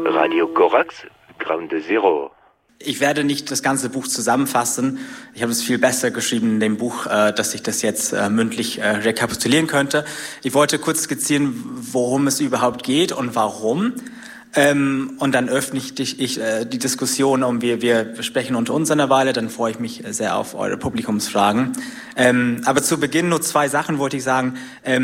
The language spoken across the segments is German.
Radio Korax, Ground Zero. Ich werde nicht das ganze Buch zusammenfassen. Ich habe es viel besser geschrieben in dem Buch, dass ich das jetzt mündlich rekapitulieren könnte. Ich wollte kurz skizzieren, worum es überhaupt geht und warum. Und dann öffne ich die Diskussion und wir sprechen unter uns eine Weile, dann freue ich mich sehr auf eure Publikumsfragen. Aber zu Beginn nur 2 Sachen wollte ich sagen.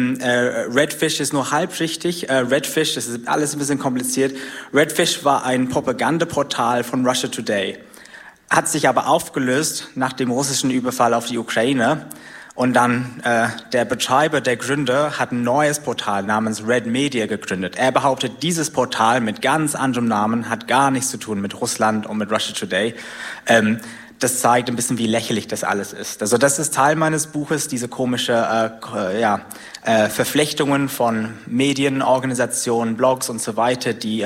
Redfish ist nur halb richtig. Redfish, das ist alles ein bisschen kompliziert. Redfish war ein Propagandaportal von Russia Today. Hat sich aber aufgelöst nach dem russischen Überfall auf die Ukraine. Und dann der Betreiber, der Gründer, hat ein neues Portal namens Red Media gegründet. Er behauptet, dieses Portal mit ganz anderem Namen hat gar nichts zu tun mit Russland und mit Russia Today. Das zeigt ein bisschen, wie lächerlich das alles ist. Also das ist Teil meines Buches, diese komische Verflechtungen von Medien, Organisationen, Blogs und so weiter, die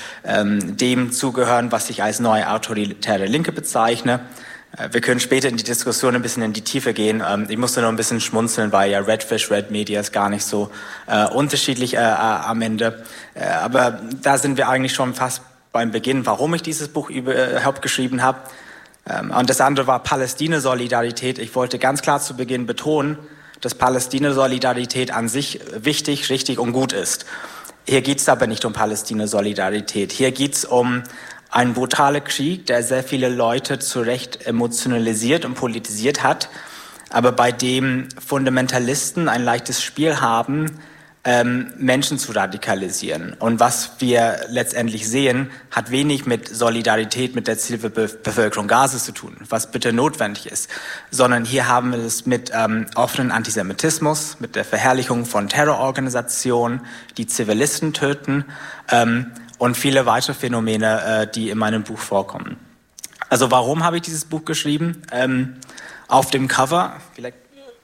dem zugehören, was ich als neue autoritäre Linke bezeichne. Wir können später in die Diskussion ein bisschen in die Tiefe gehen. Ich musste noch ein bisschen schmunzeln, weil ja Redfish, Red Media ist gar nicht so unterschiedlich am Ende. Aber da sind wir eigentlich schon fast beim Beginn, warum ich dieses Buch überhaupt geschrieben habe. Und das andere war Palästina-Solidarität. Ich wollte ganz klar zu Beginn betonen, dass Palästina-Solidarität an sich wichtig, richtig und gut ist. Hier geht es aber nicht um Palästina-Solidarität. Hier geht es um ein brutaler Krieg, der sehr viele Leute zu Recht emotionalisiert und politisiert hat, aber bei dem Fundamentalisten ein leichtes Spiel haben, Menschen zu radikalisieren. Und was wir letztendlich sehen, hat wenig mit Solidarität mit der Zivilbevölkerung Gazas zu tun, was bitte notwendig ist, sondern hier haben wir es mit offenen Antisemitismus, mit der Verherrlichung von Terrororganisationen, die Zivilisten töten, und viele weitere Phänomene, die in meinem Buch vorkommen. Also warum habe ich dieses Buch geschrieben? Auf dem Cover vielleicht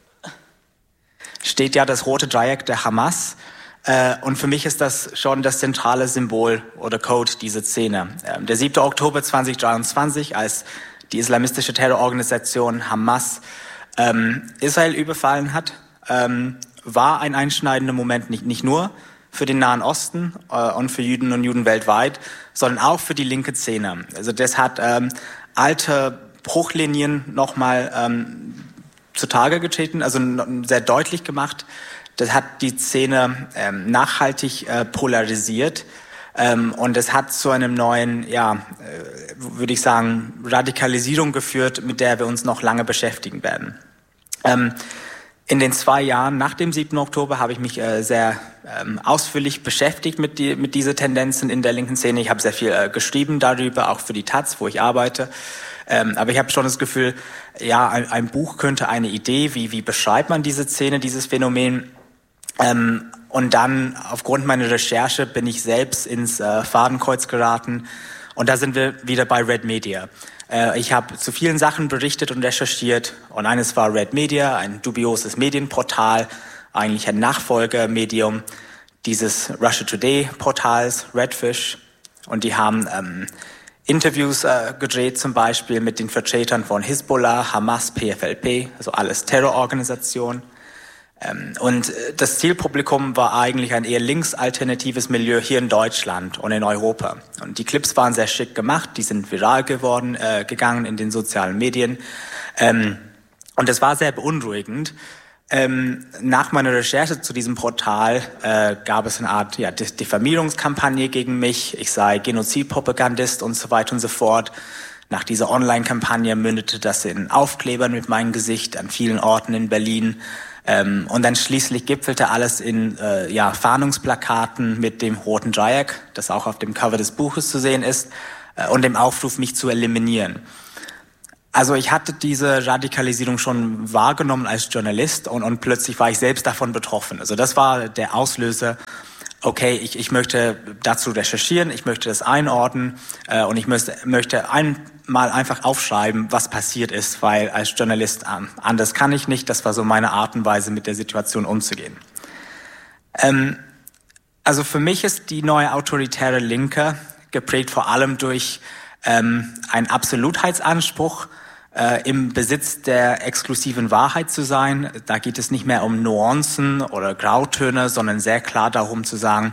steht ja das rote Dreieck der Hamas. Und für mich ist das schon das zentrale Symbol oder Code dieser Szene. Der 7. Oktober 2023, als die islamistische Terrororganisation Hamas Israel überfallen hat, war ein einschneidender Moment, nicht nur für den Nahen Osten und für Jüdinnen und Juden weltweit, sondern auch für die linke Szene. Also das hat alte Bruchlinien nochmal zutage getreten, also sehr deutlich gemacht. Das hat die Szene nachhaltig polarisiert und es hat zu einem neuen, würde ich sagen, Radikalisierung geführt, mit der wir uns noch lange beschäftigen werden. In den 2 Jahren nach dem 7. Oktober habe ich mich sehr ausführlich beschäftigt mit dieser Tendenzen in der linken Szene. Ich habe sehr viel geschrieben darüber, auch für die Taz, wo ich arbeite. Aber ich habe schon das Gefühl, ja, ein Buch könnte eine Idee, wie beschreibt man diese Szene, dieses Phänomen. Und dann aufgrund meiner Recherche bin ich selbst ins Fadenkreuz geraten. Und da sind wir wieder bei Red Media. Ich habe zu vielen Sachen berichtet und recherchiert und eines war Red Media, ein dubioses Medienportal, eigentlich ein Nachfolgemedium dieses Russia Today Portals, Redfish. Und die haben Interviews gedreht, zum Beispiel mit den Vertretern von Hisbollah, Hamas, PFLP, also alles Terrororganisationen. Und das Zielpublikum war eigentlich ein eher linksalternatives Milieu hier in Deutschland und in Europa. Und die Clips waren sehr schick gemacht, die sind viral gegangen in den sozialen Medien. Und es war sehr beunruhigend. Nach meiner Recherche zu diesem Portal gab es eine Art Diffamierungskampagne gegen mich. Ich sei Genozidpropagandist und so weiter und so fort. Nach dieser Online-Kampagne mündete das in Aufklebern mit meinem Gesicht an vielen Orten in Berlin. Und dann schließlich gipfelte alles in Fahndungsplakaten mit dem roten Dreieck, das auch auf dem Cover des Buches zu sehen ist, und dem Aufruf, mich zu eliminieren. Also ich hatte diese Radikalisierung schon wahrgenommen als Journalist und plötzlich war ich selbst davon betroffen. Also das war der Auslöser. Okay, ich möchte dazu recherchieren, ich möchte das einordnen und ich möchte einmal einfach aufschreiben, was passiert ist, weil als Journalist anders kann ich nicht. Das war so meine Art und Weise, mit der Situation umzugehen. Also für mich ist die neue autoritäre Linke geprägt vor allem durch einen Absolutheitsanspruch, im Besitz der exklusiven Wahrheit zu sein. Da geht es nicht mehr um Nuancen oder Grautöne, sondern sehr klar darum zu sagen,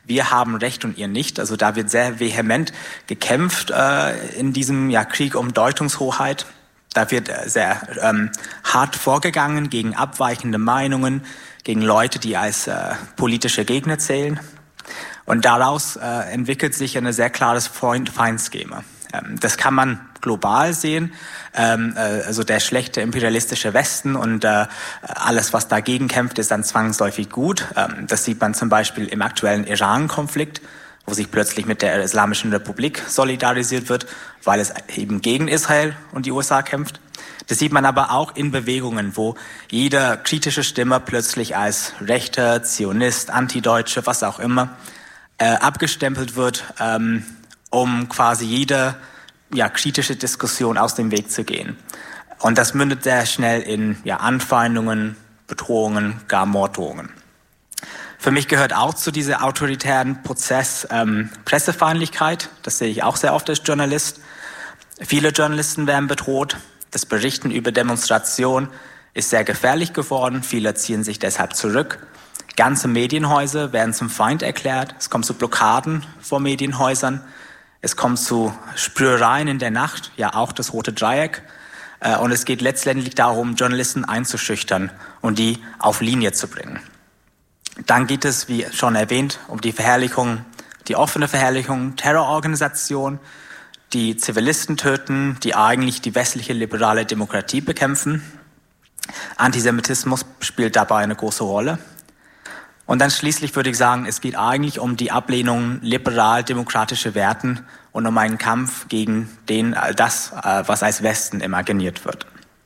wir haben Recht und ihr nicht. Also da wird sehr vehement gekämpft in diesem Krieg um Deutungshoheit. Da wird sehr hart vorgegangen gegen abweichende Meinungen, gegen Leute, die als politische Gegner zählen. Und daraus entwickelt sich eine sehr klares Feind-Feind-Schema. Das kann man global sehen, also der schlechte imperialistische Westen und alles, was dagegen kämpft, ist dann zwangsläufig gut. Das sieht man zum Beispiel im aktuellen Iran-Konflikt, wo sich plötzlich mit der Islamischen Republik solidarisiert wird, weil es eben gegen Israel und die USA kämpft. Das sieht man aber auch in Bewegungen, wo jede kritische Stimme plötzlich als Rechter, Zionist, Antideutsche, was auch immer, abgestempelt wird, um quasi jede kritische Diskussion aus dem Weg zu gehen. Und das mündet sehr schnell in Anfeindungen, Bedrohungen, gar Morddrohungen. Für mich gehört auch zu diesem autoritären Prozess Pressefeindlichkeit. Das sehe ich auch sehr oft als Journalist. Viele Journalisten werden bedroht. Das Berichten über Demonstrationen ist sehr gefährlich geworden. Viele ziehen sich deshalb zurück. Ganze Medienhäuser werden zum Feind erklärt. Es kommt zu Blockaden vor Medienhäusern. Es kommt zu Sprühereien in der Nacht, auch das Rote Dreieck. Und es geht letztendlich darum, Journalisten einzuschüchtern und die auf Linie zu bringen. Dann geht es, wie schon erwähnt, um die Verherrlichung, die offene Verherrlichung Terrororganisationen, die Zivilisten töten, die eigentlich die westliche liberale Demokratie bekämpfen. Antisemitismus spielt dabei eine große Rolle. Und dann schließlich würde ich sagen, es geht eigentlich um die Ablehnung liberal-demokratischer Werten und um einen Kampf gegen das, was als Westen imaginiert wird.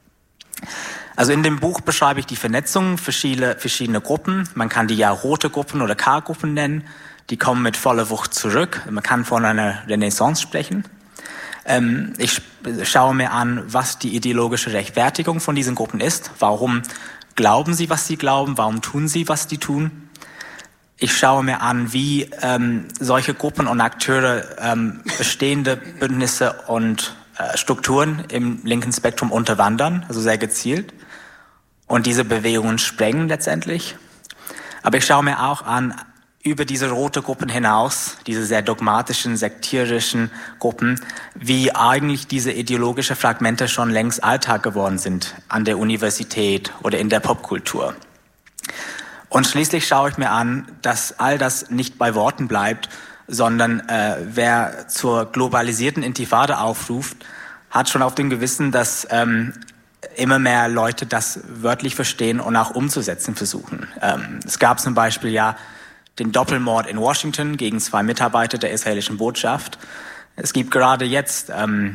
Also in dem Buch beschreibe ich die Vernetzung verschiedener Gruppen. Man kann die rote Gruppen oder K-Gruppen nennen. Die kommen mit voller Wucht zurück. Man kann von einer Renaissance sprechen. Ich schaue mir an, was die ideologische Rechtfertigung von diesen Gruppen ist. Warum glauben sie, was sie glauben? Warum tun sie, was sie tun? Ich schaue mir an, wie solche Gruppen und Akteure bestehende Bündnisse und Strukturen im linken Spektrum unterwandern, also sehr gezielt. Und diese Bewegungen sprengen letztendlich. Aber ich schaue mir auch an, über diese rote Gruppen hinaus, diese sehr dogmatischen, sektierischen Gruppen, wie eigentlich diese ideologischen Fragmente schon längst Alltag geworden sind an der Universität oder in der Popkultur. Und schließlich schaue ich mir an, dass all das nicht bei Worten bleibt, sondern wer zur globalisierten Intifada aufruft, hat schon auf dem Gewissen, dass immer mehr Leute das wörtlich verstehen und auch umzusetzen versuchen. Es gab zum Beispiel den Doppelmord in Washington gegen 2 Mitarbeiter der israelischen Botschaft. Es gibt gerade jetzt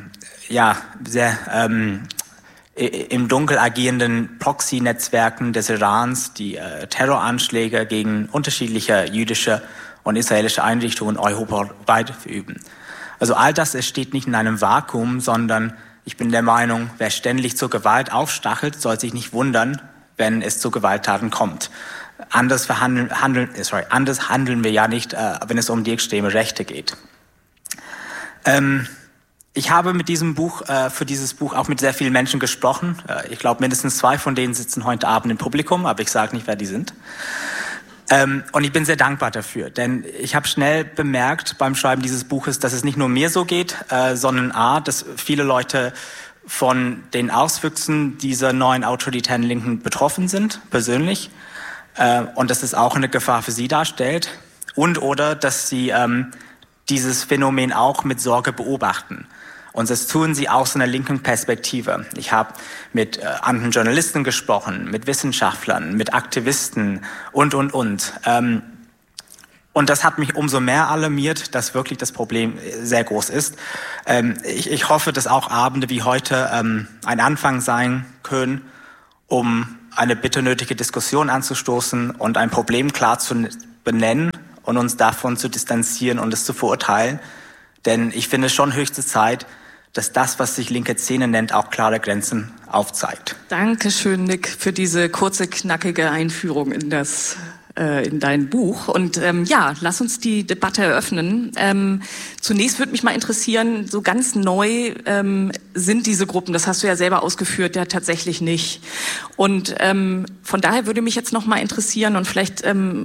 sehr im Dunkel agierenden Proxy-Netzwerken des Irans, die Terroranschläge gegen unterschiedliche jüdische und israelische Einrichtungen europaweit verüben. Also all das steht nicht in einem Vakuum, sondern ich bin der Meinung, wer ständig zur Gewalt aufstachelt, soll sich nicht wundern, wenn es zu Gewalttaten kommt. Anders handeln wir ja nicht, wenn es um die extreme Rechte geht. Ich habe mit diesem Buch, für dieses Buch auch mit sehr vielen Menschen gesprochen. Ich glaube, mindestens 2 von denen sitzen heute Abend im Publikum, aber ich sage nicht, wer die sind. Und ich bin sehr dankbar dafür, denn ich habe schnell bemerkt beim Schreiben dieses Buches, dass es nicht nur mir so geht, sondern dass viele Leute von den Auswüchsen dieser neuen autoritären Linken betroffen sind, persönlich. Und dass es auch eine Gefahr für sie darstellt oder dass sie dieses Phänomen auch mit Sorge beobachten. Und das tun sie aus einer linken Perspektive. Ich habe mit anderen Journalisten gesprochen, mit Wissenschaftlern, mit Aktivisten und. Und das hat mich umso mehr alarmiert, dass wirklich das Problem sehr groß ist. Ich hoffe, dass auch Abende wie heute ein Anfang sein können, um eine bitter nötige Diskussion anzustoßen und ein Problem klar zu benennen und uns davon zu distanzieren und es zu verurteilen. Denn ich finde es schon höchste Zeit, dass das, was sich linke Szene nennt, auch klare Grenzen aufzeigt. Dankeschön, Nick, für diese kurze, knackige Einführung in dein Buch. Und lass uns die Debatte eröffnen. Zunächst würde mich mal interessieren, so ganz neu sind diese Gruppen, das hast du ja selber ausgeführt, ja tatsächlich nicht. Und von daher würde mich jetzt noch mal interessieren und vielleicht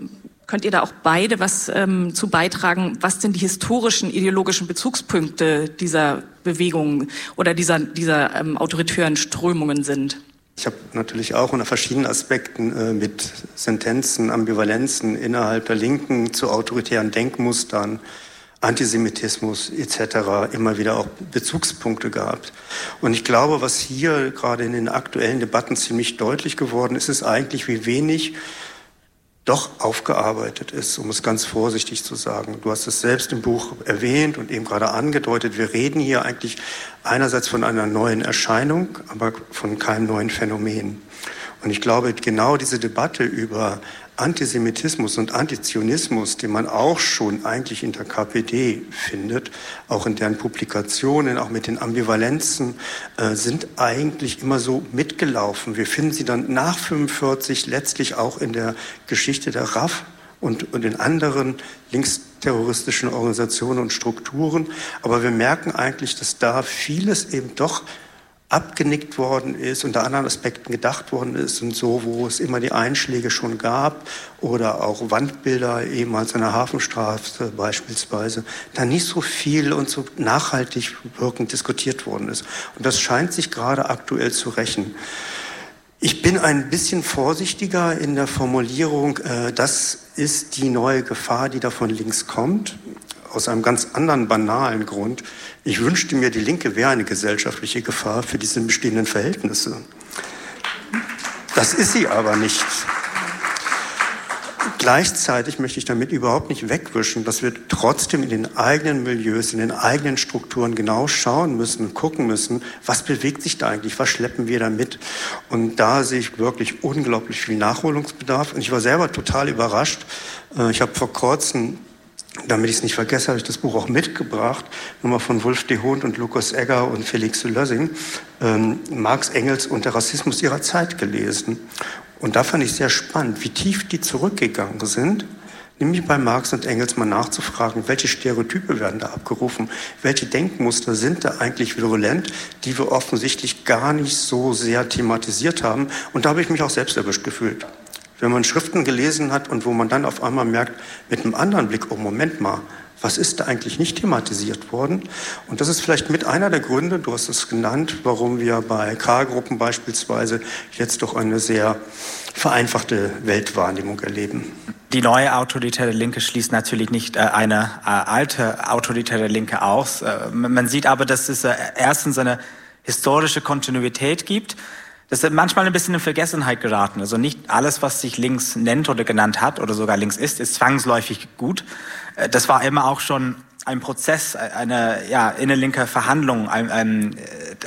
Könnt ihr da auch beide was zu beitragen? Was sind die historischen, ideologischen Bezugspunkte dieser Bewegung oder dieser autoritären Strömungen sind? Ich habe natürlich auch unter verschiedenen Aspekten mit Sentenzen, Ambivalenzen innerhalb der Linken zu autoritären Denkmustern, Antisemitismus etc. immer wieder auch Bezugspunkte gehabt. Und ich glaube, was hier gerade in den aktuellen Debatten ziemlich deutlich geworden ist, ist eigentlich, wie wenig doch aufgearbeitet ist, um es ganz vorsichtig zu sagen. Du hast es selbst im Buch erwähnt und eben gerade angedeutet. Wir reden hier eigentlich einerseits von einer neuen Erscheinung, aber von keinem neuen Phänomen. Und ich glaube, genau diese Debatte über Antisemitismus und Antizionismus, den man auch schon eigentlich in der KPD findet, auch in deren Publikationen, auch mit den Ambivalenzen, sind eigentlich immer so mitgelaufen. Wir finden sie dann nach 1945 letztlich auch in der Geschichte der RAF und in anderen linksterroristischen Organisationen und Strukturen. Aber wir merken eigentlich, dass da vieles eben doch abgenickt worden ist, unter anderen Aspekten gedacht worden ist und so, wo es immer die Einschläge schon gab oder auch Wandbilder ehemals an der Hafenstraße beispielsweise, da nicht so viel und so nachhaltig wirkend diskutiert worden ist. Und das scheint sich gerade aktuell zu rächen. Ich bin ein bisschen vorsichtiger in der Formulierung, das ist die neue Gefahr, die da von links kommt. Aus einem ganz anderen banalen Grund. Ich wünschte mir, die Linke wäre eine gesellschaftliche Gefahr für diese bestehenden Verhältnisse. Das ist sie aber nicht. Gleichzeitig möchte ich damit überhaupt nicht wegwischen, dass wir trotzdem in den eigenen Milieus, in den eigenen Strukturen genau schauen müssen, gucken müssen, was bewegt sich da eigentlich, was schleppen wir da mit. Und da sehe ich wirklich unglaublich viel Nachholungsbedarf. Und ich war selber total überrascht. Ich habe vor kurzem, damit ich es nicht vergesse, habe ich das Buch auch mitgebracht, nochmal von Wolf de Hond und Lukas Egger und Felix Lössing, Marx, Engels und der Rassismus ihrer Zeit gelesen. Und da fand ich sehr spannend, wie tief die zurückgegangen sind, nämlich bei Marx und Engels mal nachzufragen, welche Stereotype werden da abgerufen, welche Denkmuster sind da eigentlich virulent, die wir offensichtlich gar nicht so sehr thematisiert haben. Und da habe ich mich auch selbst erwischt gefühlt. Wenn man Schriften gelesen hat und wo man dann auf einmal merkt, mit einem anderen Blick, oh Moment mal, was ist da eigentlich nicht thematisiert worden? Und das ist vielleicht mit einer der Gründe, du hast es genannt, warum wir bei K-Gruppen beispielsweise jetzt doch eine sehr vereinfachte Weltwahrnehmung erleben. Die neue autoritäre Linke schließt natürlich nicht eine alte autoritäre Linke aus. Man sieht aber, dass es erstens eine historische Kontinuität gibt. Das ist manchmal ein bisschen in Vergessenheit geraten. Also nicht alles, was sich links nennt oder genannt hat oder sogar links ist zwangsläufig gut. Das war immer auch schon ein Prozess, eine innerlinke Verhandlung, ein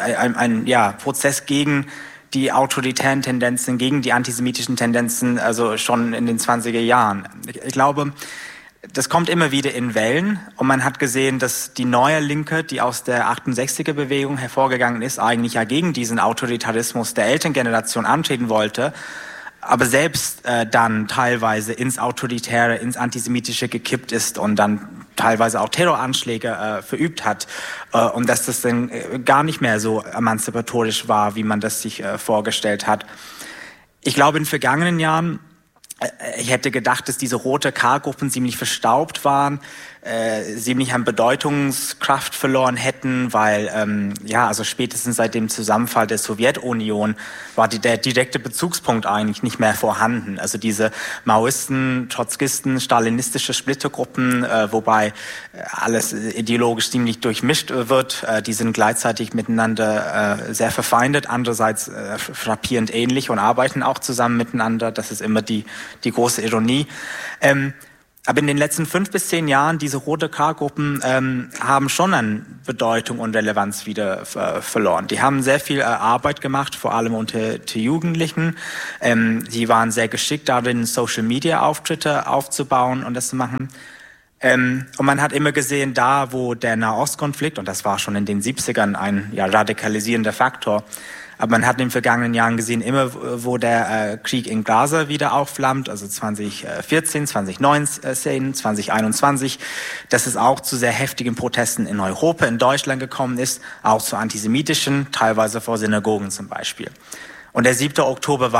Prozess gegen die autoritären Tendenzen, gegen die antisemitischen Tendenzen, also schon in den 20er Jahren. Ich glaube, das kommt immer wieder in Wellen und man hat gesehen, dass die neue Linke, die aus der 68er-Bewegung hervorgegangen ist, eigentlich ja gegen diesen Autoritarismus der Elterngeneration antreten wollte, aber selbst dann teilweise ins Autoritäre, ins Antisemitische gekippt ist und dann teilweise auch Terroranschläge verübt hat und dass das dann gar nicht mehr so emanzipatorisch war, wie man das sich vorgestellt hat. Ich glaube, in den vergangenen Jahren, ich hätte gedacht, dass diese rote K-Gruppen ziemlich verstaubt waren, ziemlich an Bedeutungskraft verloren hätten, weil also spätestens seit dem Zusammenfall der Sowjetunion war der direkte Bezugspunkt eigentlich nicht mehr vorhanden. Also diese Maoisten, Trotzkisten, stalinistische Splittergruppen, wobei alles ideologisch ziemlich durchmischt wird, die sind gleichzeitig miteinander sehr verfeindet, andererseits frappierend ähnlich und arbeiten auch zusammen miteinander. Das ist immer die große Ironie. Aber in den letzten 5 bis 10 Jahren, diese rote K-Gruppen haben schon an Bedeutung und Relevanz wieder verloren. Die haben sehr viel Arbeit gemacht, vor allem unter Jugendlichen. Sie waren sehr geschickt darin, Social-Media-Auftritte aufzubauen und das zu machen. Und man hat immer gesehen, da wo der Nahostkonflikt, und das war schon in den 70ern ein radikalisierender Faktor, aber man hat in den vergangenen Jahren gesehen, immer wo der Krieg in Gaza wieder aufflammt, also 2014, 2019, 2021, dass es auch zu sehr heftigen Protesten in Europa, in Deutschland gekommen ist, auch zu antisemitischen, teilweise vor Synagogen zum Beispiel. Und der 7. Oktober war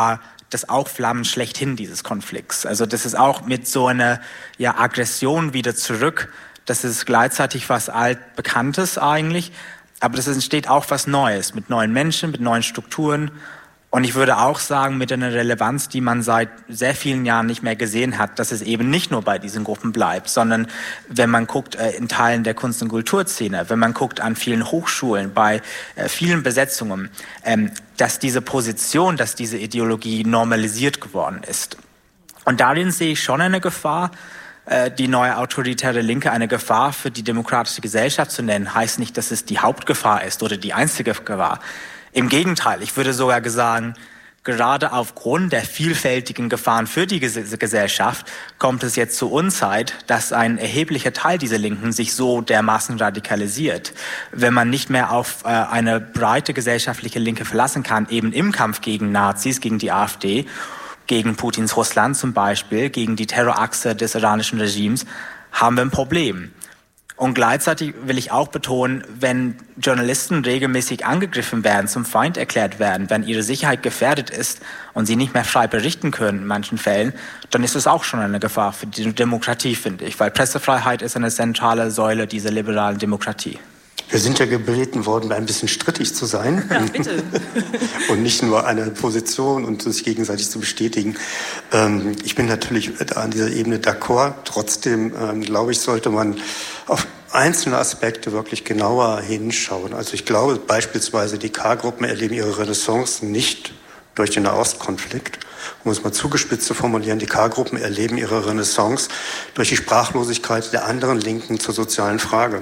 das Aufflammen schlechthin dieses Konflikts. Also das ist auch mit so einer Aggression wieder zurück. Das ist gleichzeitig was Altbekanntes eigentlich, aber das entsteht auch was Neues, mit neuen Menschen, mit neuen Strukturen. Und ich würde auch sagen, mit einer Relevanz, die man seit sehr vielen Jahren nicht mehr gesehen hat, dass es eben nicht nur bei diesen Gruppen bleibt, sondern wenn man guckt in Teilen der Kunst- und Kulturszene, wenn man guckt an vielen Hochschulen, bei vielen Besetzungen, dass diese Position, dass diese Ideologie normalisiert geworden ist. Und darin sehe ich schon eine Gefahr. Die neue autoritäre Linke eine Gefahr für die demokratische Gesellschaft zu nennen, heißt nicht, dass es die Hauptgefahr ist oder die einzige Gefahr. Im Gegenteil, ich würde sogar sagen, gerade aufgrund der vielfältigen Gefahren für die Gesellschaft kommt es jetzt zur Unzeit, dass ein erheblicher Teil dieser Linken sich so dermaßen radikalisiert. Wenn man nicht mehr auf eine breite gesellschaftliche Linke verlassen kann, eben im Kampf gegen Nazis, gegen die AfD, gegen Putins Russland zum Beispiel, gegen die Terrorachse des iranischen Regimes, haben wir ein Problem. Und gleichzeitig will ich auch betonen, wenn Journalisten regelmäßig angegriffen werden, zum Feind erklärt werden, wenn ihre Sicherheit gefährdet ist und sie nicht mehr frei berichten können in manchen Fällen, dann ist es auch schon eine Gefahr für die Demokratie, finde ich, weil Pressefreiheit ist eine zentrale Säule dieser liberalen Demokratie. Wir sind ja gebeten worden, ein bisschen strittig zu sein. Ja, bitte. Und nicht nur eine Position und sich gegenseitig zu bestätigen. Ich bin natürlich an dieser Ebene d'accord. Trotzdem, glaube ich, sollte man auf einzelne Aspekte wirklich genauer hinschauen. Also ich glaube beispielsweise, die K-Gruppen erleben ihre Renaissance nicht durch den Nahostkonflikt. Um es mal zugespitzt zu formulieren, die K-Gruppen erleben ihre Renaissance durch die Sprachlosigkeit der anderen Linken zur sozialen Frage.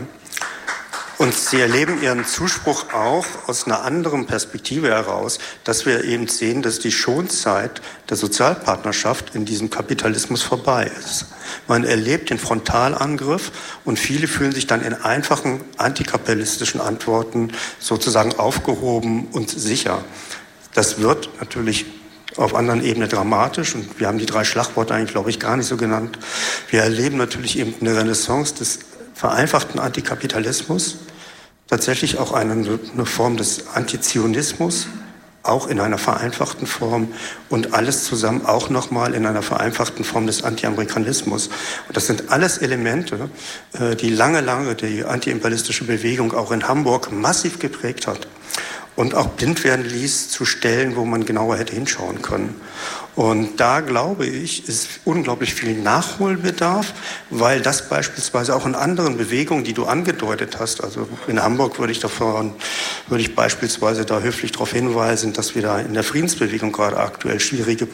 Und sie erleben ihren Zuspruch auch aus einer anderen Perspektive heraus, dass wir eben sehen, dass die Schonzeit der Sozialpartnerschaft in diesem Kapitalismus vorbei ist. Man erlebt den Frontalangriff und viele fühlen sich dann in einfachen antikapitalistischen Antworten sozusagen aufgehoben und sicher. Das wird natürlich auf anderen Ebenen dramatisch und wir haben die 3 Schlagworte eigentlich, glaube ich, gar nicht so genannt. Wir erleben natürlich eben eine Renaissance des vereinfachten Antikapitalismus, tatsächlich auch eine Form des Antizionismus, auch in einer vereinfachten Form und alles zusammen auch nochmal in einer vereinfachten Form des Anti-Amerikanismus. Und das sind alles Elemente, die lange die antiimperialistische Bewegung auch in Hamburg massiv geprägt hat und auch blind werden ließ zu Stellen, wo man genauer hätte hinschauen können. Und da, glaube ich, ist unglaublich viel Nachholbedarf, weil das beispielsweise auch in anderen Bewegungen, die du angedeutet hast, also in Hamburg würde ich beispielsweise da höflich darauf hinweisen, dass wir da in der Friedensbewegung gerade aktuell schwierige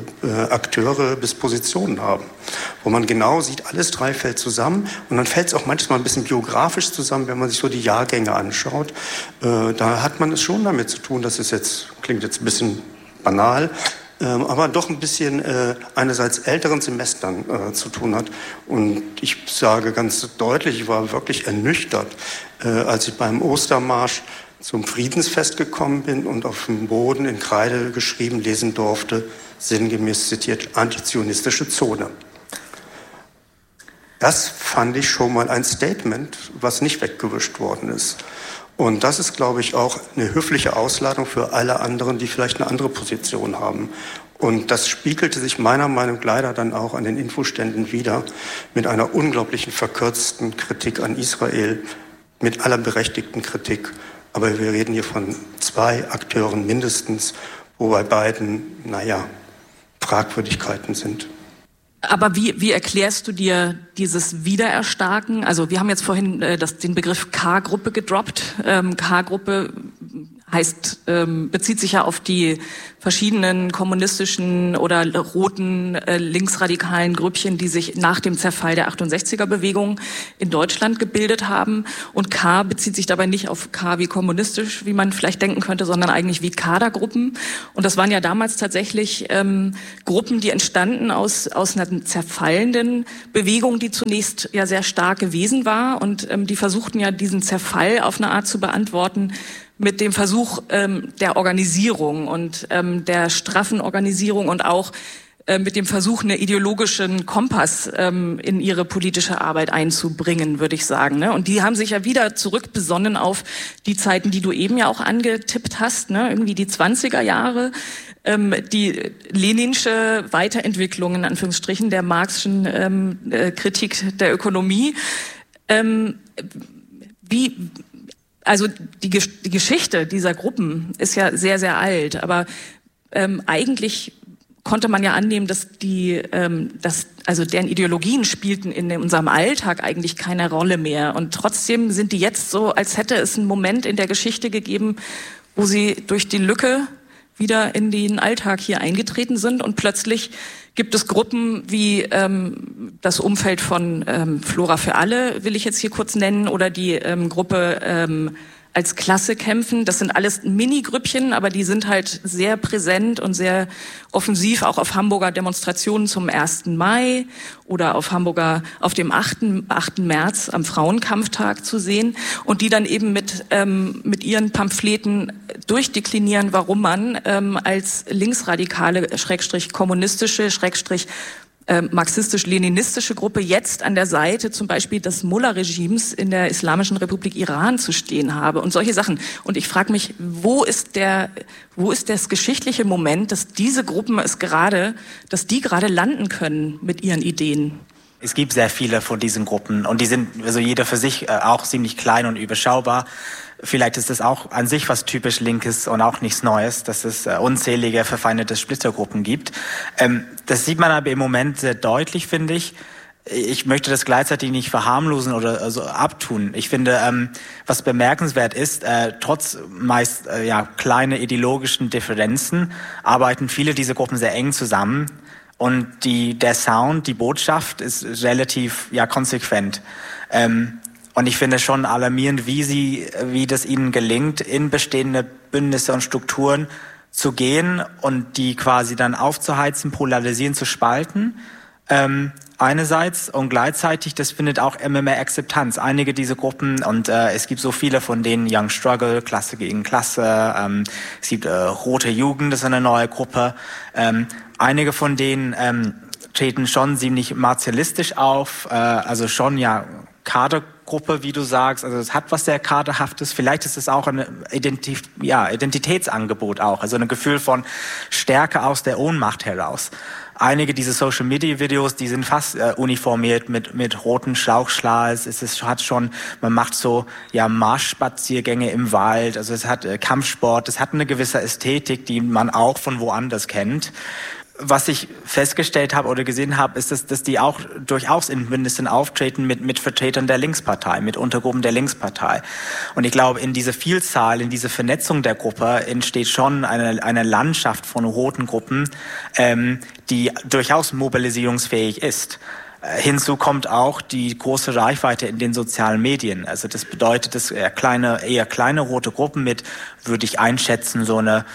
Akteure bis Positionen haben, wo man genau sieht, alles 3 fällt zusammen und dann fällt es auch manchmal ein bisschen biografisch zusammen, wenn man sich so die Jahrgänge anschaut. Da hat man es schon damit zu tun, klingt jetzt ein bisschen banal, aber doch ein bisschen einerseits älteren Semestern zu tun hat. Und ich sage ganz deutlich, ich war wirklich ernüchtert, als ich beim Ostermarsch zum Friedensfest gekommen bin und auf dem Boden in Kreide geschrieben lesen durfte, sinngemäß zitiert, antizionistische Zone. Das fand ich schon mal ein Statement, was nicht weggewischt worden ist. Und das ist, glaube ich, auch eine höfliche Ausladung für alle anderen, die vielleicht eine andere Position haben. Und das spiegelte sich meiner Meinung nach leider dann auch an den Infoständen wider, mit einer unglaublichen verkürzten Kritik an Israel, mit aller berechtigten Kritik. Aber wir reden hier von 2 Akteuren mindestens, wo bei beiden, Fragwürdigkeiten sind. Aber wie erklärst du dir dieses Wiedererstarken? Also wir haben jetzt vorhin den Begriff K-Gruppe gedroppt. K-Gruppe heißt, bezieht sich ja auf die verschiedenen kommunistischen oder roten linksradikalen Grüppchen, die sich nach dem Zerfall der 68er-Bewegung in Deutschland gebildet haben. Und K bezieht sich dabei nicht auf K wie kommunistisch, wie man vielleicht denken könnte, sondern eigentlich wie Kadergruppen. Und das waren ja damals tatsächlich Gruppen, die entstanden aus einer zerfallenden Bewegung, die zunächst ja sehr stark gewesen war. Und die versuchten ja diesen Zerfall auf eine Art zu beantworten, mit dem Versuch der Organisierung und der straffen Organisierung und auch mit dem Versuch, einen ideologischen Kompass in ihre politische Arbeit einzubringen, würde ich sagen. Ne? Und die haben sich ja wieder zurückbesonnen auf die Zeiten, die du eben ja auch angetippt hast, ne? Irgendwie die 20er Jahre. die leninsche Weiterentwicklung, in Anführungsstrichen, der marxischen Kritik der Ökonomie. Also die Geschichte dieser Gruppen ist ja sehr, sehr alt, aber eigentlich konnte man ja annehmen, dass deren Ideologien spielten in unserem Alltag eigentlich keine Rolle mehr. Und trotzdem sind die jetzt so, als hätte es einen Moment in der Geschichte gegeben, wo sie durch die Lücke wieder in den Alltag hier eingetreten sind. Und plötzlich gibt es Gruppen wie das Umfeld von Flora für alle, will ich jetzt hier kurz nennen, oder die Gruppe als Klasse kämpfen. Das sind alles Mini-Grüppchen, aber die sind halt sehr präsent und sehr offensiv auch auf Hamburger Demonstrationen zum 1. Mai oder auf dem 8. März am Frauenkampftag zu sehen und die dann eben mit ihren Pamphleten durchdeklinieren, warum man als linksradikale, kommunistische, marxistisch-leninistische Gruppe jetzt an der Seite zum Beispiel des Mullah-Regimes in der Islamischen Republik Iran zu stehen habe und solche Sachen. Und ich frage mich, wo ist das geschichtliche Moment, dass diese Gruppen dass die gerade landen können mit ihren Ideen? Es gibt sehr viele von diesen Gruppen und die sind also jeder für sich auch ziemlich klein und überschaubar. Vielleicht ist das auch an sich was typisch Linkes und auch nichts Neues, dass es unzählige verfeindete Splittergruppen gibt. Das sieht man aber im Moment sehr deutlich, finde ich. Ich möchte das gleichzeitig nicht verharmlosen oder so abtun. Ich finde, was bemerkenswert ist, trotz meist kleine ideologischen Differenzen arbeiten viele dieser Gruppen sehr eng zusammen. Und der Sound, die Botschaft ist relativ konsequent. Und ich finde schon alarmierend, wie das ihnen gelingt, in bestehende Bündnisse und Strukturen zu gehen und die quasi dann aufzuheizen, polarisieren, zu spalten. Einerseits und gleichzeitig, das findet auch immer mehr Akzeptanz. Einige dieser Gruppen, und es gibt so viele von denen, Young Struggle, Klasse gegen Klasse, es gibt Rote Jugend, das ist eine neue Gruppe. Einige von denen treten schon ziemlich martialistisch auf, also schon Kadergruppe, wie du sagst, also es hat was sehr Kaderhaftes. Vielleicht ist es auch ein Identitätsangebot auch, also ein Gefühl von Stärke aus der Ohnmacht heraus. Einige dieser Social-Media-Videos, die sind fast uniformiert mit roten Schlauchschals. Man macht so Marschspaziergänge im Wald. Also es hat Kampfsport. Es hat eine gewisse Ästhetik, die man auch von woanders kennt. Was ich festgestellt habe oder gesehen habe, ist, dass die auch durchaus in Bündnissen auftreten mit Vertretern der Linkspartei, mit Untergruppen der Linkspartei. Und ich glaube, in dieser Vielzahl, in dieser Vernetzung der Gruppe entsteht schon eine Landschaft von roten Gruppen, die durchaus mobilisierungsfähig ist. Hinzu kommt auch die große Reichweite in den sozialen Medien. Also das bedeutet, dass eher kleine rote Gruppen mit, würde ich einschätzen, so eine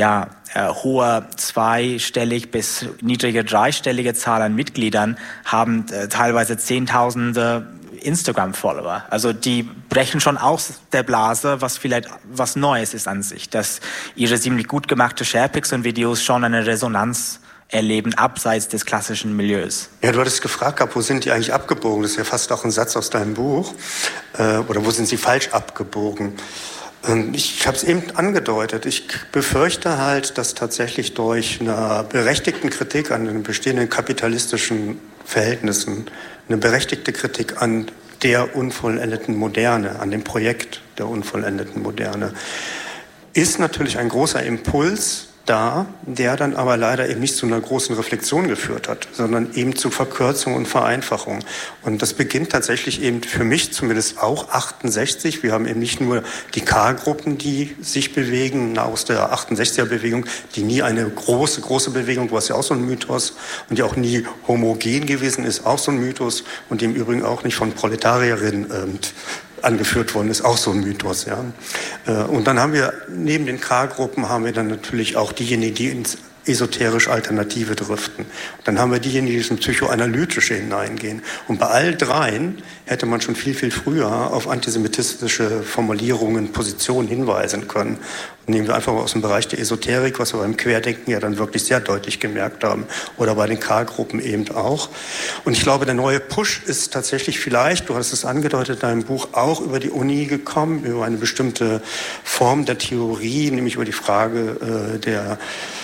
hohe zweistellig bis niedrige dreistellige Zahl an Mitgliedern haben teilweise Zehntausende Instagram-Follower. Also die brechen schon aus der Blase, was vielleicht was Neues ist an sich, dass ihre ziemlich gut gemachte Sharepics und Videos schon eine Resonanz erleben, abseits des klassischen Milieus. Ja, du hattest gefragt gehabt, wo sind die eigentlich abgebogen? Das ist ja fast auch ein Satz aus deinem Buch. Oder wo sind sie falsch abgebogen? Ich habe es eben angedeutet. Ich befürchte halt, dass tatsächlich durch eine berechtigte Kritik an den bestehenden kapitalistischen Verhältnissen, eine berechtigte Kritik an der unvollendeten Moderne, an dem Projekt der unvollendeten Moderne, ist natürlich ein großer Impuls da, der dann aber leider eben nicht zu einer großen Reflexion geführt hat, sondern eben zu Verkürzung und Vereinfachung. Und das beginnt tatsächlich eben für mich zumindest auch 68. Wir haben eben nicht nur die K-Gruppen, die sich bewegen, aus der 68er-Bewegung, die nie eine große Bewegung, du hast ja auch so einen Mythos, und die auch nie homogen gewesen ist, auch so ein Mythos, und die im Übrigen auch nicht von Proletarierinnen angeführt worden ist, auch so ein Mythos. Ja. Und dann haben wir, neben den K-Gruppen, haben wir dann natürlich auch diejenigen, die ins esoterisch Alternative driften. Dann haben wir diejenigen, die ins Psychoanalytische hineingehen. Und bei all dreien hätte man schon viel früher auf antisemitistische Formulierungen, Positionen hinweisen können. Und nehmen wir einfach mal aus dem Bereich der Esoterik, was wir beim Querdenken ja dann wirklich sehr deutlich gemerkt haben, oder bei den K-Gruppen eben auch. Und ich glaube, der neue Push ist tatsächlich vielleicht, du hast es angedeutet in deinem Buch, auch über die Uni gekommen, über eine bestimmte Form der Theorie, nämlich über die Frage der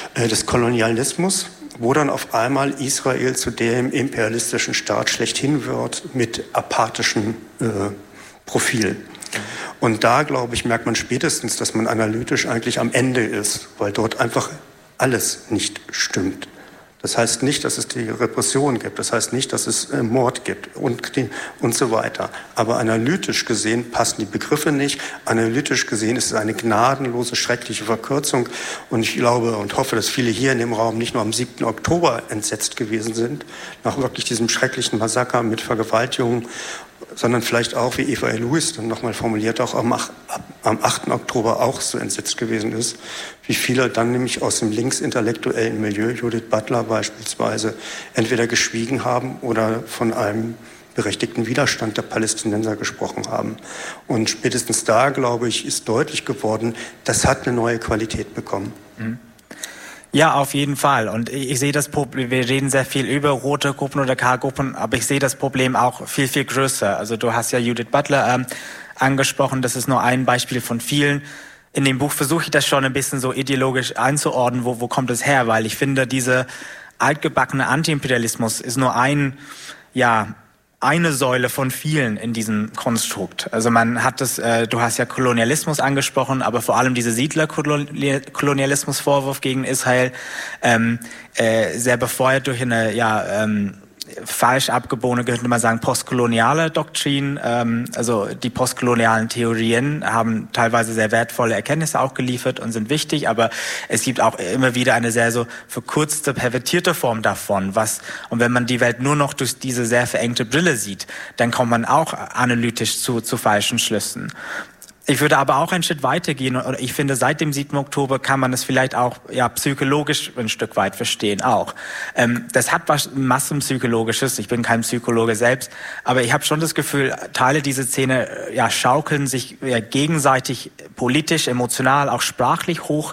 des Kolonialismus, wo dann auf einmal Israel zu dem imperialistischen Staat schlechthin wird mit apathischem Profil. Und da, glaube ich, merkt man spätestens, dass man analytisch eigentlich am Ende ist, weil dort einfach alles nicht stimmt. Das heißt nicht, dass es die Repression gibt, das heißt nicht, dass es Mord gibt und so weiter. Aber analytisch gesehen passen die Begriffe nicht. Analytisch gesehen ist es eine gnadenlose, schreckliche Verkürzung. Und ich glaube und hoffe, dass viele hier in dem Raum nicht nur am 7. Oktober entsetzt gewesen sind, nach wirklich diesem schrecklichen Massaker mit Vergewaltigungen, sondern vielleicht auch, wie Eva Lewis dann nochmal formuliert, auch am 8. Oktober auch so entsetzt gewesen ist, wie viele dann nämlich aus dem linksintellektuellen Milieu, Judith Butler beispielsweise, entweder geschwiegen haben oder von einem berechtigten Widerstand der Palästinenser gesprochen haben. Und spätestens da, glaube ich, ist deutlich geworden, das hat eine neue Qualität bekommen. Mhm. Ja, auf jeden Fall. Und ich sehe das Problem, wir reden sehr viel über rote Gruppen oder K-Gruppen, aber ich sehe das Problem auch viel, viel größer. Also du hast ja Judith Butler angesprochen, das ist nur ein Beispiel von vielen. In dem Buch versuche ich das schon ein bisschen so ideologisch einzuordnen, wo kommt es her, weil ich finde, diese altgebackene Antiimperialismus ist nur eine Säule von vielen in diesem Konstrukt. Also man hat das, du hast ja Kolonialismus angesprochen, aber vor allem diese Siedlerkolonialismusvorwurf gegen Israel, sehr befeuert durch eine, falsch abgebogene, könnte man sagen, postkoloniale Doktrin. Also die postkolonialen Theorien haben teilweise sehr wertvolle Erkenntnisse auch geliefert und sind wichtig, aber es gibt auch immer wieder eine sehr so verkürzte, pervertierte Form davon. Und wenn man die Welt nur noch durch diese sehr verengte Brille sieht, dann kommt man auch analytisch zu falschen Schlüssen. Ich würde aber auch einen Schritt weitergehen und ich finde, seit dem 7. Oktober kann man es vielleicht auch psychologisch ein Stück weit verstehen auch. Das hat was Massenpsychologisches, ich bin kein Psychologe selbst, aber ich habe schon das Gefühl, Teile dieser Szene schaukeln sich gegenseitig politisch, emotional, auch sprachlich hoch,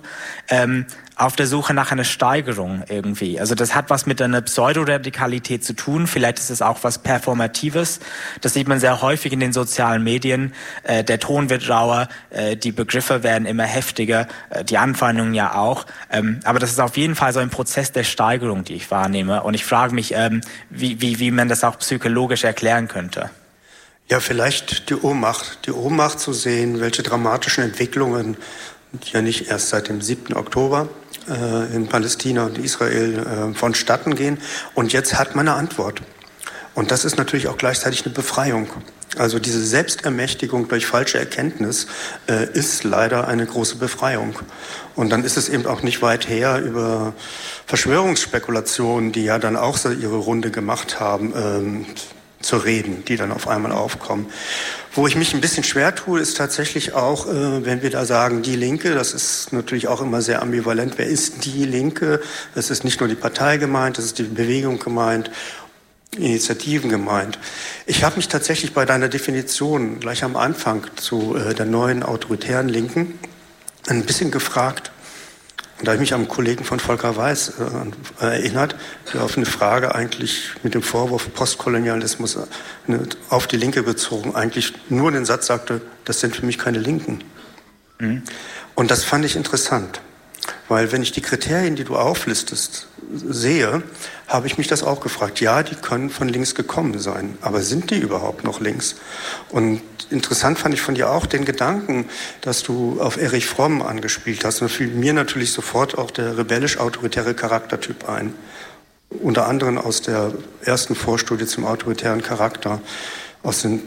auf der Suche nach einer Steigerung irgendwie. Also das hat was mit einer Pseudoradikalität zu tun. Vielleicht ist es auch was Performatives. Das sieht man sehr häufig in den sozialen Medien. Der Ton wird rauer, die Begriffe werden immer heftiger, die Anfeindungen ja auch. Aber das ist auf jeden Fall so ein Prozess der Steigerung, die ich wahrnehme. Und ich frage mich, wie man das auch psychologisch erklären könnte. Ja, vielleicht die Ohnmacht zu sehen, welche dramatischen Entwicklungen, die ja nicht erst seit dem 7. Oktober in Palästina und Israel vonstatten gehen. Und jetzt hat man eine Antwort. Und das ist natürlich auch gleichzeitig eine Befreiung. Also diese Selbstermächtigung durch falsche Erkenntnis ist leider eine große Befreiung. Und dann ist es eben auch nicht weit her über Verschwörungsspekulationen, die ja dann auch so ihre Runde gemacht haben, zu reden, die dann auf einmal aufkommen. Wo ich mich ein bisschen schwer tue, ist tatsächlich auch, wenn wir da sagen, die Linke, das ist natürlich auch immer sehr ambivalent. Wer ist die Linke? Es ist nicht nur die Partei gemeint, es ist die Bewegung gemeint, Initiativen gemeint. Ich habe mich tatsächlich bei deiner Definition gleich am Anfang zu der neuen autoritären Linken ein bisschen gefragt. Und da habe ich mich am Kollegen von Volker Weiß erinnert, der auf eine Frage eigentlich mit dem Vorwurf Postkolonialismus auf die Linke bezogen eigentlich nur den Satz sagte, das sind für mich keine Linken. Mhm. Und das fand ich interessant, weil wenn ich die Kriterien, die du auflistest, sehe, habe ich mich das auch gefragt. Ja, die können von links gekommen sein, aber sind die überhaupt noch links? Und interessant fand ich von dir auch den Gedanken, dass du auf Erich Fromm angespielt hast. Und da fiel mir natürlich sofort auch der rebellisch-autoritäre Charaktertyp ein. Unter anderem aus der ersten Vorstudie zum autoritären Charakter aus den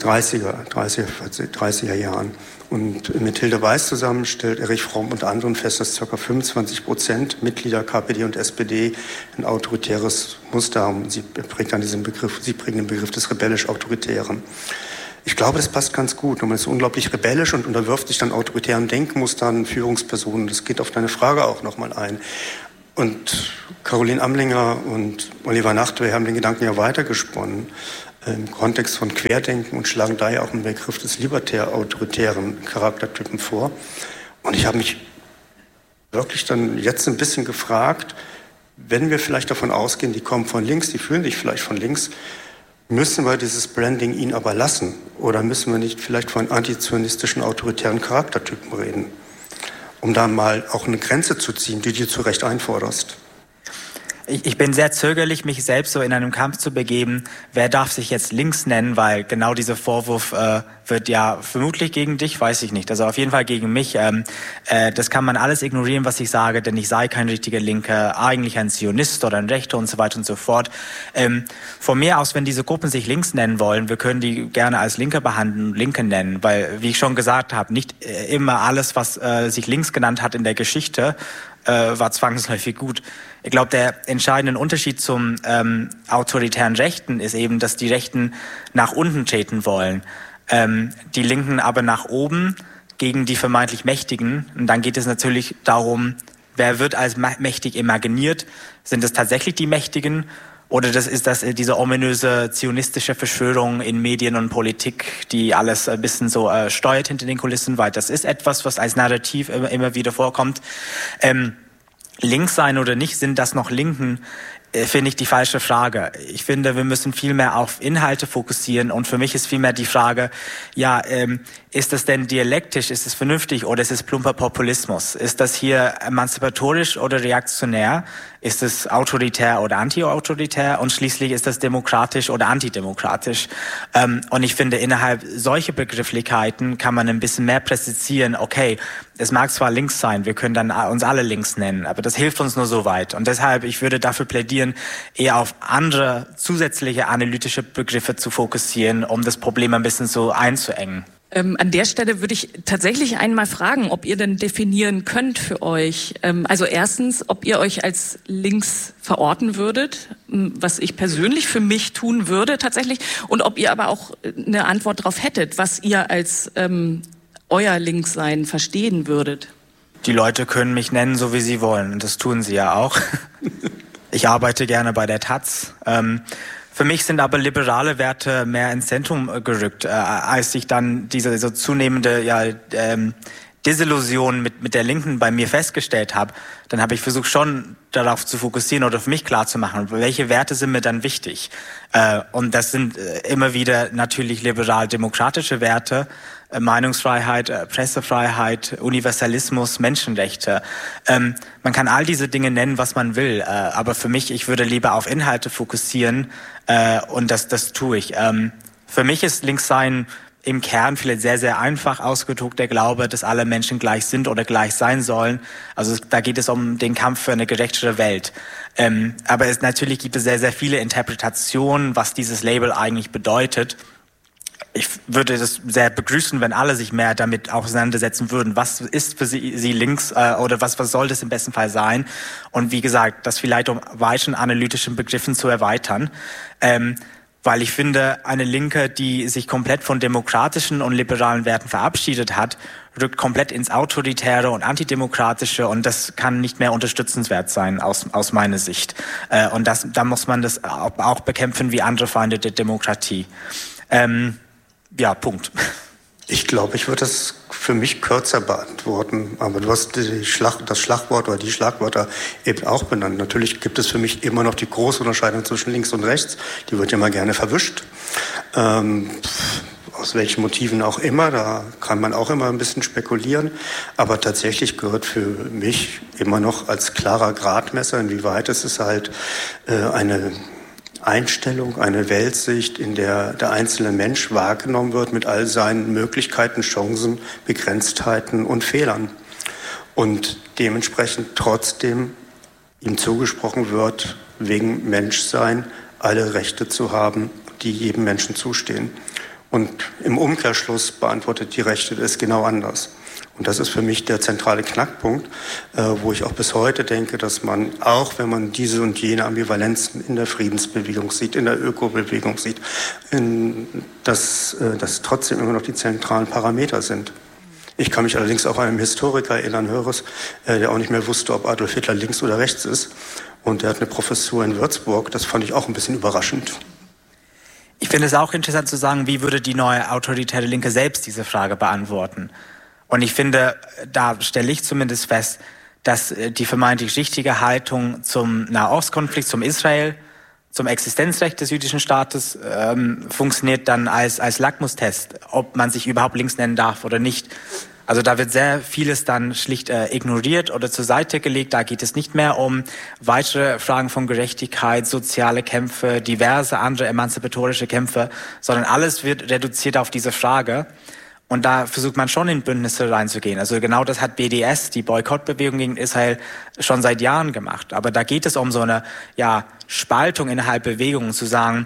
30er Jahren. Und mit Hilde Weiß zusammen stellt Erich Fromm unter anderem fest, dass ca. 25% Mitglieder KPD und SPD ein autoritäres Muster haben. Sie prägen den Begriff des rebellisch-autoritären. Ich glaube, das passt ganz gut. Man ist unglaublich rebellisch und unterwirft sich dann autoritären Denkmustern, Führungspersonen. Das geht auf deine Frage auch nochmal ein. Und Caroline Amlinger und Oliver Nachtwey haben den Gedanken ja weitergesponnen im Kontext von Querdenken und schlagen daher auch einen Begriff des libertär-autoritären Charaktertypen vor. Und ich habe mich wirklich dann jetzt ein bisschen gefragt, wenn wir vielleicht davon ausgehen, die kommen von links, die fühlen sich vielleicht von links, müssen wir dieses Branding ihnen aber lassen? Oder müssen wir nicht vielleicht von antizionistischen autoritären Charaktertypen reden? um da mal auch eine Grenze zu ziehen, die du zu Recht einforderst? Ich bin sehr zögerlich, mich selbst so in einem Kampf zu begeben. Wer darf sich jetzt links nennen? Weil genau dieser Vorwurf wird ja vermutlich gegen dich, weiß ich nicht. Also auf jeden Fall gegen mich. Das kann man alles ignorieren, was ich sage, denn ich sei kein richtiger Linker, eigentlich ein Zionist oder ein Rechter und so weiter und so fort. Von mir aus, wenn diese Gruppen sich links nennen wollen, wir können die gerne als Linke behandeln, Linke nennen, weil, wie ich schon gesagt habe, nicht immer alles, was sich links genannt hat in der Geschichte, war zwangsläufig gut. Ich glaube, der entscheidende Unterschied zum autoritären Rechten ist eben, dass die Rechten nach unten treten wollen, die Linken aber nach oben gegen die vermeintlich Mächtigen. Und dann geht es natürlich darum, wer wird als mächtig imaginiert? Sind es tatsächlich die Mächtigen? Oder ist das diese ominöse zionistische Verschwörung in Medien und Politik, die alles ein bisschen so steuert hinter den Kulissen, weil das ist etwas, was als Narrativ immer wieder vorkommt. Links sein oder nicht, sind das noch Linken, finde ich die falsche Frage. Ich finde, wir müssen viel mehr auf Inhalte fokussieren und für mich ist vielmehr die Frage, ja, ist das denn dialektisch, ist es vernünftig oder ist es plumper Populismus? Ist das hier emanzipatorisch oder reaktionär? Ist es autoritär oder anti-autoritär? Und schließlich ist das demokratisch oder antidemokratisch? Und ich finde, innerhalb solcher Begrifflichkeiten kann man ein bisschen mehr präzisieren, okay, es mag zwar links sein, wir können dann uns alle links nennen, aber das hilft uns nur so weit. Und deshalb, ich würde dafür plädieren, eher auf andere zusätzliche analytische Begriffe zu fokussieren, um das Problem ein bisschen so einzuengen. An der Stelle würde ich tatsächlich einmal fragen, ob ihr denn definieren könnt für euch. Also erstens, ob ihr euch als links verorten würdet, was ich persönlich für mich tun würde tatsächlich, und ob ihr aber auch eine Antwort darauf hättet, was ihr als euer Linkssein verstehen würdet. Die Leute können mich nennen, so wie sie wollen, und das tun sie ja auch. Ich arbeite gerne bei der Taz. Für mich sind aber liberale Werte mehr ins Zentrum gerückt, als ich dann diese so zunehmende Desillusion mit der Linken bei mir festgestellt habe. Dann habe ich versucht, schon darauf zu fokussieren oder für mich klarzumachen, welche Werte sind mir dann wichtig. Und das sind immer wieder natürlich liberal-demokratische Werte, Meinungsfreiheit, Pressefreiheit, Universalismus, Menschenrechte. Man kann all diese Dinge nennen, was man will, aber für mich, ich würde lieber auf Inhalte fokussieren und das tue ich. Für mich ist Linkssein im Kern vielleicht sehr, sehr einfach ausgedrückt der Glaube, dass alle Menschen gleich sind oder gleich sein sollen. Also da geht es um den Kampf für eine gerechtere Welt. Aber natürlich gibt es sehr, sehr viele Interpretationen, was dieses Label eigentlich bedeutet. Ich würde das sehr begrüßen, wenn alle sich mehr damit auseinandersetzen würden. Was ist für sie links oder was soll das im besten Fall sein? Und wie gesagt, das vielleicht um weiteren analytischen Begriffen zu erweitern. Weil ich finde, eine Linke, die sich komplett von demokratischen und liberalen Werten verabschiedet hat, rückt komplett ins Autoritäre und Antidemokratische und das kann nicht mehr unterstützenswert sein aus meiner Sicht. Und da muss man das auch bekämpfen wie andere Feinde der Demokratie. Ja, Punkt. Ich glaube, ich würde das für mich kürzer beantworten, aber du hast das Schlagwort oder die Schlagwörter eben auch benannt. Natürlich gibt es für mich immer noch die große Unterscheidung zwischen links und rechts. Die wird ja immer gerne verwischt. Aus welchen Motiven auch immer, da kann man auch immer ein bisschen spekulieren. Aber tatsächlich gehört für mich immer noch als klarer Gradmesser, inwieweit es ist halt eine Einstellung, eine Weltsicht, in der der einzelne Mensch wahrgenommen wird mit all seinen Möglichkeiten, Chancen, Begrenztheiten und Fehlern. Und dementsprechend trotzdem ihm zugesprochen wird, wegen Menschsein alle Rechte zu haben, die jedem Menschen zustehen. Und im Umkehrschluss beantwortet die Rechte es genau anders. Und das ist für mich der zentrale Knackpunkt, wo ich auch bis heute denke, dass man, auch wenn man diese und jene Ambivalenzen in der Friedensbewegung sieht, in der Ökobewegung sieht, dass das trotzdem immer noch die zentralen Parameter sind. Ich kann mich allerdings auch an einen Historiker erinnern, Höres, der auch nicht mehr wusste, ob Adolf Hitler links oder rechts ist. Und der hat eine Professur in Würzburg, das fand ich auch ein bisschen überraschend. Ich finde es auch interessant zu sagen, wie würde die neue autoritäre Linke selbst diese Frage beantworten? Und ich finde, da stelle ich zumindest fest, dass die vermeintlich richtige Haltung zum Nahostkonflikt, zum Israel, zum Existenzrecht des jüdischen Staates funktioniert dann als Lackmustest, ob man sich überhaupt links nennen darf oder nicht. Also da wird sehr vieles dann schlicht ignoriert oder zur Seite gelegt. Da geht es nicht mehr um weitere Fragen von Gerechtigkeit, soziale Kämpfe, diverse andere emanzipatorische Kämpfe, sondern alles wird reduziert auf diese Frage. Und da versucht man schon in Bündnisse reinzugehen. Also genau das hat BDS, die Boykottbewegung gegen Israel, schon seit Jahren gemacht. Aber da geht es um so eine Spaltung innerhalb Bewegungen, zu sagen,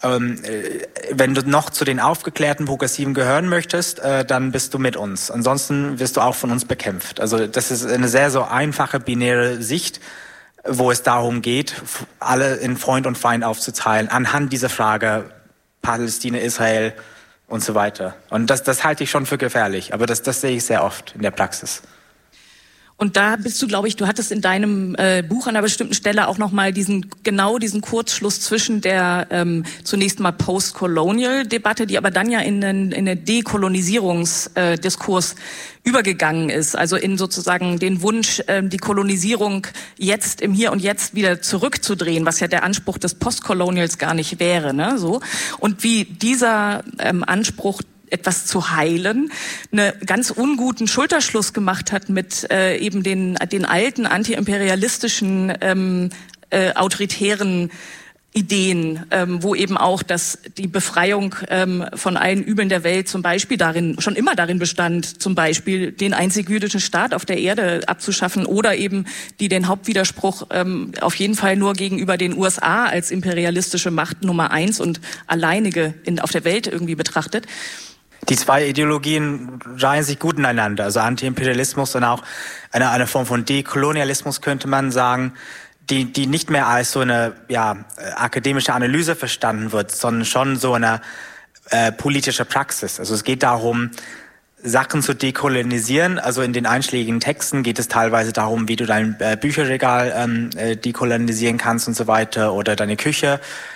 wenn du noch zu den aufgeklärten Progressiven gehören möchtest, dann bist du mit uns. Ansonsten wirst du auch von uns bekämpft. Also das ist eine sehr so einfache binäre Sicht, wo es darum geht, alle in Freund und Feind aufzuteilen, anhand dieser Frage Palästina, Israel und so weiter. Und das halte ich schon für gefährlich, aber das sehe ich sehr oft in der Praxis. Und da bist du, glaube ich, du hattest in deinem Buch an einer bestimmten Stelle auch nochmal diesen Kurzschluss zwischen der zunächst mal Post-Colonial-Debatte, die aber dann ja in den Dekolonisierungsdiskurs übergegangen ist, also in sozusagen den Wunsch, die Kolonisierung jetzt im Hier und Jetzt wieder zurückzudrehen, was ja der Anspruch des Postcolonials gar nicht wäre, ne? So. Und wie dieser Anspruch, etwas zu heilen, einen ganz unguten Schulterschluss gemacht hat mit eben den alten antiimperialistischen autoritären Ideen, wo eben auch die Befreiung von allen Übeln der Welt zum Beispiel schon immer darin bestand, zum Beispiel den einzig jüdischen Staat auf der Erde abzuschaffen oder eben die den Hauptwiderspruch auf jeden Fall nur gegenüber den USA als imperialistische Macht Nummer 1 und alleinige auf der Welt irgendwie betrachtet. Die zwei Ideologien reihen sich gut ineinander, also Antiimperialismus und auch eine Form von Dekolonialismus, könnte man sagen, die nicht mehr als so eine akademische Analyse verstanden wird, sondern schon so eine politische Praxis. Also es geht darum, Sachen zu dekolonisieren. Also in den einschlägigen Texten geht es teilweise darum, wie du dein Bücherregal dekolonisieren kannst und so weiter oder deine Küche.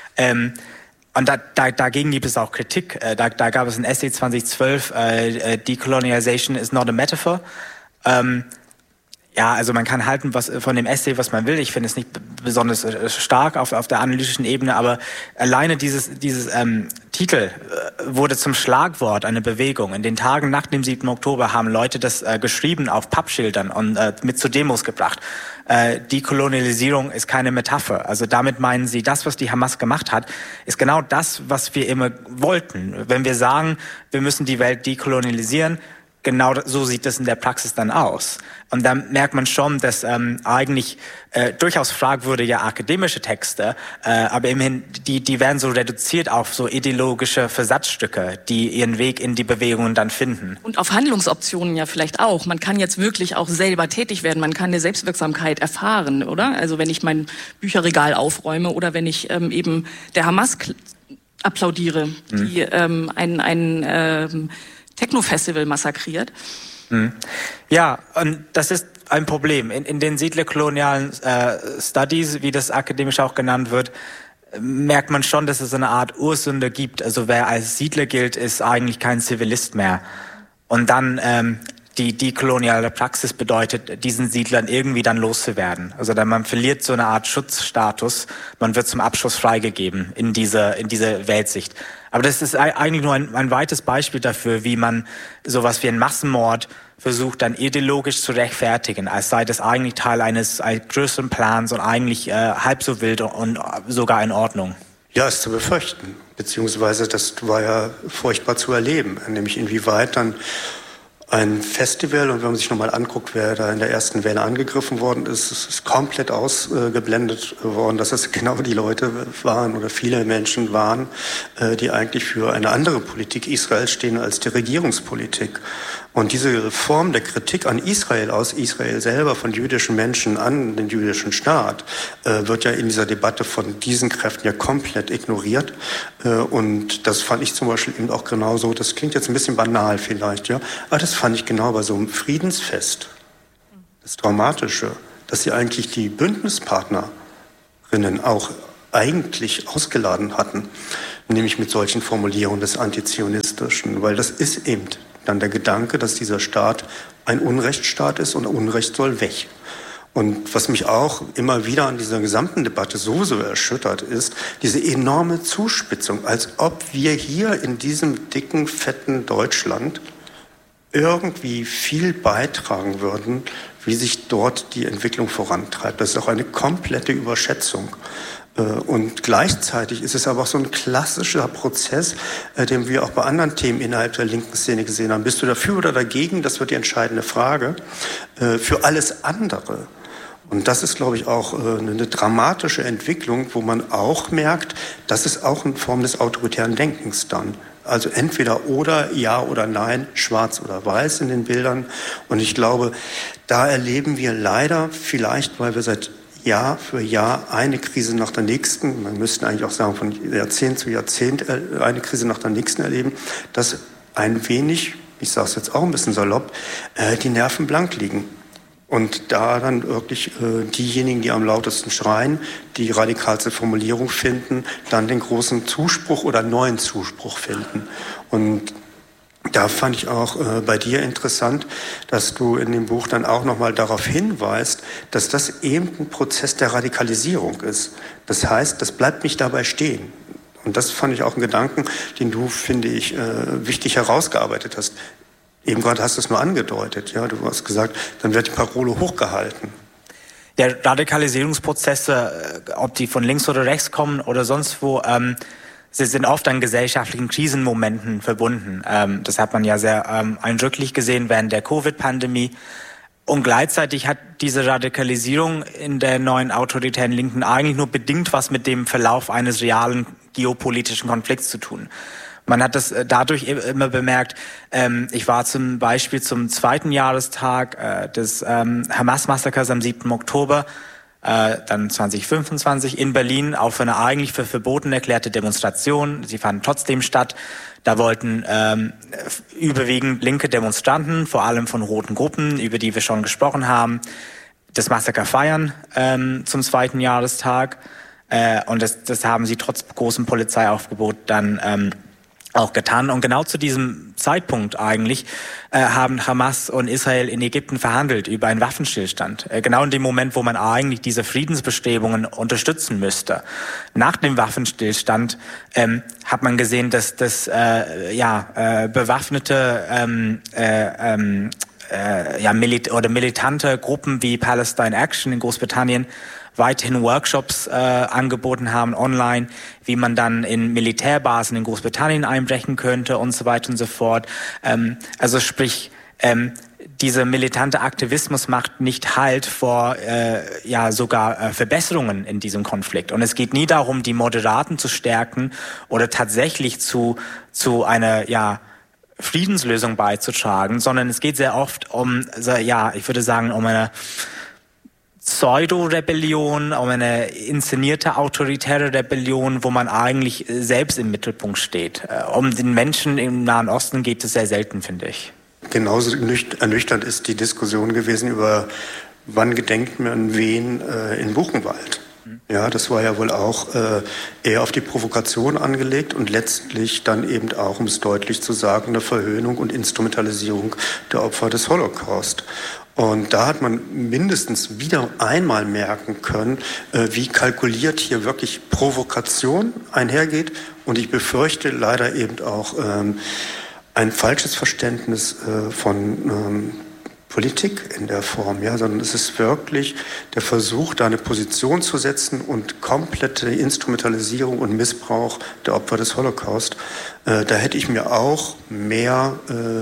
Und dagegen gibt es auch Kritik. Da gab es ein Essay 2012, Decolonialization is not a metaphor. Also man kann halten von dem Essay, was man will. Ich finde es nicht besonders stark auf der analytischen Ebene, aber alleine dieses Titel wurde zum Schlagwort einer Bewegung. In den Tagen nach dem 7. Oktober haben Leute das geschrieben auf Pappschildern und mit zu Demos gebracht. Dekolonialisierung ist keine Metapher. Also damit meinen sie, das, was die Hamas gemacht hat, ist genau das, was wir immer wollten. Wenn wir sagen, wir müssen die Welt dekolonialisieren, genau so sieht das in der Praxis dann aus. Und dann merkt man schon, dass eigentlich durchaus fragwürdige akademische Texte, aber immerhin, die werden so reduziert auf so ideologische Versatzstücke, die ihren Weg in die Bewegungen dann finden. Und auf Handlungsoptionen ja vielleicht auch. Man kann jetzt wirklich auch selber tätig werden, man kann eine Selbstwirksamkeit erfahren, oder? Also wenn ich mein Bücherregal aufräume oder wenn ich eben der Hamas applaudiere, die ein Techno-Festival massakriert. Ja, und das ist ein Problem. In den siedlerkolonialen Studies, wie das akademisch auch genannt wird, merkt man schon, dass es eine Art Ursünde gibt. Also wer als Siedler gilt, ist eigentlich kein Zivilist mehr. Und dann die koloniale Praxis bedeutet, diesen Siedlern irgendwie dann loszuwerden. Also dann man verliert so eine Art Schutzstatus, man wird zum Abschuss freigegeben in diese Weltsicht. Aber das ist eigentlich nur ein weites Beispiel dafür, wie man sowas wie einen Massenmord versucht dann ideologisch zu rechtfertigen, als sei das eigentlich Teil eines größeren Plans und eigentlich halb so wild und sogar in Ordnung. Ja, ist zu befürchten, beziehungsweise das war ja furchtbar zu erleben, nämlich inwieweit dann ein Festival, und wenn man sich nochmal anguckt, wer da in der ersten Welle angegriffen worden ist, es ist komplett ausgeblendet worden, dass es genau die Leute waren oder viele Menschen waren, die eigentlich für eine andere Politik Israels stehen als die Regierungspolitik. Und diese Form der Kritik an Israel, aus Israel selber, von jüdischen Menschen an den jüdischen Staat, wird ja in dieser Debatte von diesen Kräften ja komplett ignoriert. Und das fand ich zum Beispiel eben auch genauso, das klingt jetzt ein bisschen banal vielleicht, ja, aber das fand ich genau bei so einem Friedensfest, das Dramatische, dass sie eigentlich die Bündnispartnerinnen auch eigentlich ausgeladen hatten, nämlich mit solchen Formulierungen des Antizionistischen, weil das ist eben dann der Gedanke, dass dieser Staat ein Unrechtsstaat ist und Unrecht soll weg. Und was mich auch immer wieder an dieser gesamten Debatte so erschüttert, ist diese enorme Zuspitzung, als ob wir hier in diesem dicken, fetten Deutschland irgendwie viel beitragen würden, wie sich dort die Entwicklung vorantreibt. Das ist auch eine komplette Überschätzung. Und gleichzeitig ist es aber auch so ein klassischer Prozess, den wir auch bei anderen Themen innerhalb der linken Szene gesehen haben. Bist du dafür oder dagegen? Das wird die entscheidende Frage. Für alles andere. Und das ist, glaube ich, auch eine dramatische Entwicklung, wo man auch merkt, das ist auch eine Form des autoritären Denkens dann. Also entweder oder, ja oder nein, schwarz oder weiß in den Bildern. Und ich glaube, da erleben wir leider vielleicht, weil wir seit Jahr für Jahr eine Krise nach der nächsten, man müsste eigentlich auch sagen, von Jahrzehnt zu Jahrzehnt eine Krise nach der nächsten erleben, dass ein wenig, ich sage es jetzt auch ein bisschen salopp, die Nerven blank liegen. Und da dann wirklich diejenigen, die am lautesten schreien, die radikalste Formulierung finden, dann den großen Zuspruch oder neuen Zuspruch finden. Und da fand ich auch bei dir interessant, dass du in dem Buch dann auch nochmal darauf hinweist, dass das eben ein Prozess der Radikalisierung ist. Das heißt, das bleibt nicht dabei stehen. Und das fand ich auch einen Gedanken, den du, finde ich, wichtig herausgearbeitet hast. Eben gerade hast du es nur angedeutet. Ja, du hast gesagt, dann wird die Parole hochgehalten. Der Radikalisierungsprozesse, ob die von links oder rechts kommen oder sonst wo, sie sind oft an gesellschaftlichen Krisenmomenten verbunden. Das hat man ja sehr eindrücklich gesehen während der Covid-Pandemie. Und gleichzeitig hat diese Radikalisierung in der neuen autoritären Linken eigentlich nur bedingt was mit dem Verlauf eines realen geopolitischen Konflikts zu tun. Man hat das dadurch immer bemerkt. Ich war zum Beispiel zum 2. Jahrestag des Hamas-Massakers am 7. Oktober, dann 2025 in Berlin auf eine eigentlich für verboten erklärte Demonstration. Sie fanden trotzdem statt. Da wollten überwiegend linke Demonstranten, vor allem von roten Gruppen, über die wir schon gesprochen haben, das Massaker feiern zum 2. Jahrestag. Und das haben sie trotz großem Polizeiaufgebot dann auch getan. Und genau zu diesem Zeitpunkt eigentlich haben Hamas und Israel in Ägypten verhandelt über einen Waffenstillstand. Genau in dem Moment, wo man eigentlich diese Friedensbestrebungen unterstützen müsste. Nach dem Waffenstillstand hat man gesehen, dass bewaffnete militante Gruppen wie Palestine Action in Großbritannien weiterhin Workshops angeboten haben online, wie man dann in Militärbasen in Großbritannien einbrechen könnte und so weiter und so fort. Also sprich, dieser militante Aktivismus macht nicht Halt vor Verbesserungen in diesem Konflikt. Und es geht nie darum, die Moderaten zu stärken oder tatsächlich zu einer Friedenslösung beizutragen, sondern es geht sehr oft um eine Pseudo-Rebellion, um eine inszenierte autoritäre Rebellion, wo man eigentlich selbst im Mittelpunkt steht. Um den Menschen im Nahen Osten geht es sehr selten, finde ich. Genauso ernüchternd ist die Diskussion gewesen über, wann gedenkt man wen in Buchenwald. Ja, das war ja wohl auch eher auf die Provokation angelegt und letztlich dann eben auch, um es deutlich zu sagen, eine Verhöhnung und Instrumentalisierung der Opfer des Holocaust. Und da hat man mindestens wieder einmal merken können, wie kalkuliert hier wirklich Provokation einhergeht. Und ich befürchte leider eben auch ein falsches Verständnis von Politik in der Form, ja, sondern es ist wirklich der Versuch, da eine Position zu setzen und komplette Instrumentalisierung und Missbrauch der Opfer des Holocaust. Da hätte ich mir auch mehr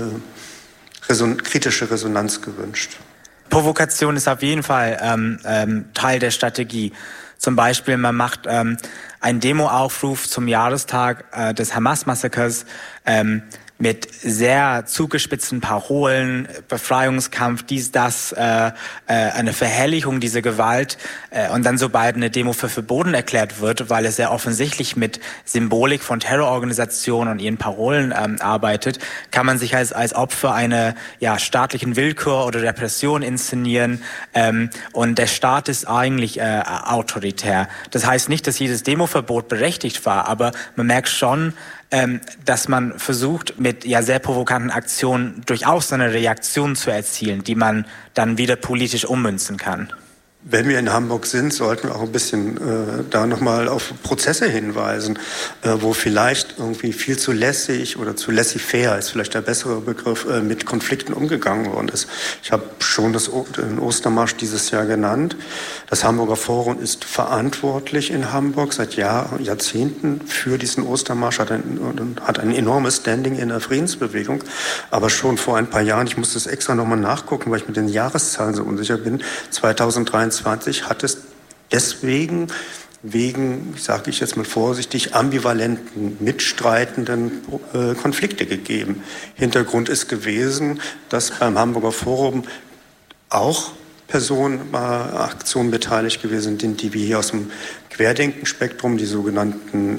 kritische Resonanz gewünscht. Provokation ist auf jeden Fall Teil der Strategie. Zum Beispiel, man macht einen Demoaufruf zum Jahrestag des Hamas-Massakers mit sehr zugespitzten Parolen, Befreiungskampf, dies, das, eine Verherrlichung dieser Gewalt. Und dann, sobald eine Demo für verboten erklärt wird, weil es sehr offensichtlich mit Symbolik von Terrororganisationen und ihren Parolen arbeitet, kann man sich als Opfer einer staatlichen Willkür oder Repression inszenieren. Und der Staat ist eigentlich autoritär. Das heißt nicht, dass jedes Demoverbot berechtigt war, aber man merkt schon, dass man versucht, mit sehr provokanten Aktionen durchaus eine Reaktion zu erzielen, die man dann wieder politisch ummünzen kann. wenn wir in Hamburg sind, sollten wir auch ein bisschen da nochmal auf Prozesse hinweisen, wo vielleicht irgendwie viel zu lässig oder zu laissez-faire ist vielleicht der bessere Begriff, mit Konflikten umgegangen worden ist. Ich habe schon den Ostermarsch dieses Jahr genannt. Das Hamburger Forum ist verantwortlich in Hamburg seit Jahrzehnten für diesen Ostermarsch, hat ein enormes Standing in der Friedensbewegung. Aber schon vor ein paar Jahren, ich musste es extra nochmal nachgucken, weil ich mit den Jahreszahlen so unsicher bin, 2023 hat es deswegen wegen, sage ich jetzt mal vorsichtig, ambivalenten, mitstreitenden Konflikte gegeben. Hintergrund ist gewesen, dass beim Hamburger Forum auch Personen bei Aktionen beteiligt gewesen sind, die wir hier aus dem Querdenkenspektrum, die sogenannten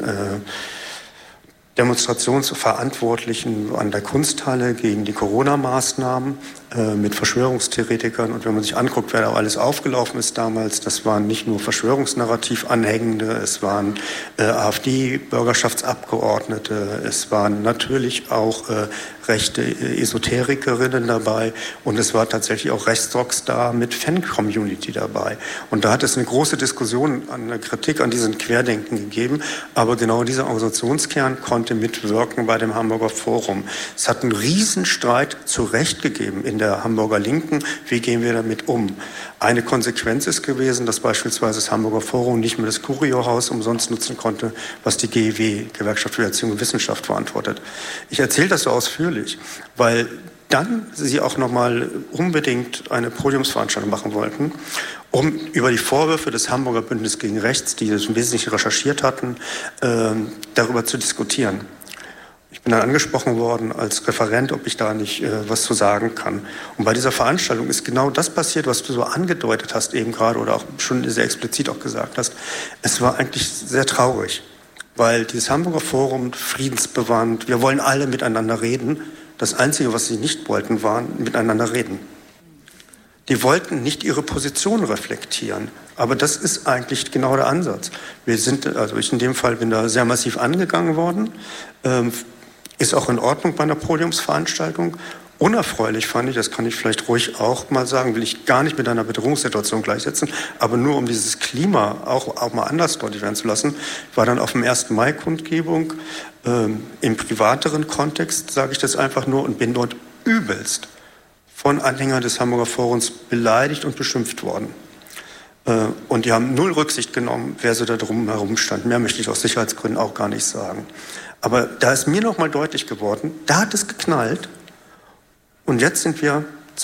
Demonstrationsverantwortlichen an der Kunsthalle gegen die Corona-Maßnahmen mit Verschwörungstheoretikern. Und wenn man sich anguckt, wer da alles aufgelaufen ist damals, das waren nicht nur Verschwörungsnarrativ-Anhängende, es waren AfD-Bürgerschaftsabgeordnete, es waren natürlich auch rechte Esoterikerinnen dabei und es war tatsächlich auch Rechtsrockstar mit Fan-Community dabei. Und da hat es eine große Diskussion an der Kritik an diesen Querdenken gegeben, aber genau dieser Organisationskern konnte mitwirken bei dem Hamburger Forum. Es hat einen Riesenstreit zu Recht gegeben in der Hamburger Linken. Wie gehen wir damit um? Eine Konsequenz ist gewesen, dass beispielsweise das Hamburger Forum nicht mehr das Curio-Haus umsonst nutzen konnte, was die GEW, Gewerkschaft für Erziehung und Wissenschaft, verantwortet. Ich erzähle das so ausführlich, weil dann sie auch nochmal unbedingt eine Podiumsveranstaltung machen wollten, um über die Vorwürfe des Hamburger Bündnis gegen Rechts, die das im Wesentlichen recherchiert hatten, darüber zu diskutieren. Ich bin dann angesprochen worden als Referent, ob ich da nicht was zu sagen kann. Und bei dieser Veranstaltung ist genau das passiert, was du so angedeutet hast eben gerade oder auch schon sehr explizit auch gesagt hast. Es war eigentlich sehr traurig, weil dieses Hamburger Forum friedensbewahrend, wir wollen alle miteinander reden. Das Einzige, was sie nicht wollten, war miteinander reden. Die wollten nicht ihre Position reflektieren. Aber das ist eigentlich genau der Ansatz. Ich in dem Fall bin da sehr massiv angegangen worden. Ist auch in Ordnung bei einer Podiumsveranstaltung. Unerfreulich fand ich, das kann ich vielleicht ruhig auch mal sagen, will ich gar nicht mit einer Bedrohungssituation gleichsetzen, aber nur um dieses Klima auch mal anders deutlich werden zu lassen, war dann auf dem 1. Mai-Kundgebung im privateren Kontext, sage ich das einfach nur, und bin dort übelst von Anhängern des Hamburger Forums beleidigt und beschimpft worden. Und die haben null Rücksicht genommen, wer so da drum herum stand. Mehr möchte ich aus Sicherheitsgründen auch gar nicht sagen. Aber da ist mir noch mal deutlich geworden, da hat es geknallt. Und jetzt sind wir